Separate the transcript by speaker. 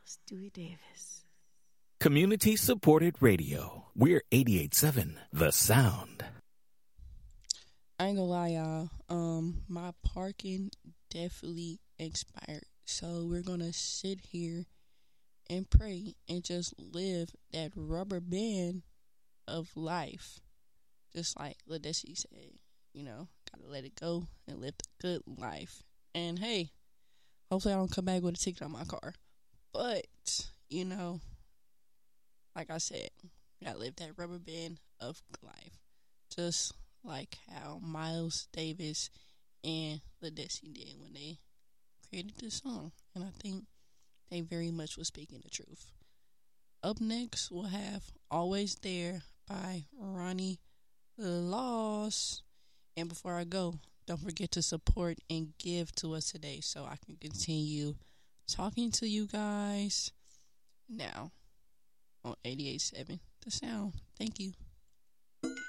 Speaker 1: Stewie Davis.
Speaker 2: Community supported radio. We're 88.7 The Sound.
Speaker 3: I ain't gonna lie, y'all. My parking definitely expired. So we're gonna sit here and pray and just live that rubber band of life. Just like Ladesi said, gotta let it go and live the good life. And hey, hopefully I don't come back with a ticket on my car. But, like I said, gotta live that rubber band of life. Just like how Miles Davis and Ladesi did when they created this song. And I think they very much was speaking the truth. Up next, we'll have Always There by Ronnie Loss. And before I go, don't forget to support and give to us today so I can continue talking to you guys now on 88.7 The Sound. Thank you.